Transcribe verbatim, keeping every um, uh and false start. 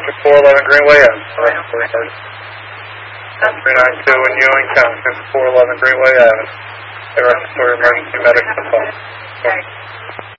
to four eleven Greenway Avenue. three nine two in Ewing Township, four eleven Greenway Avenue. They respiratory emergency medical supply.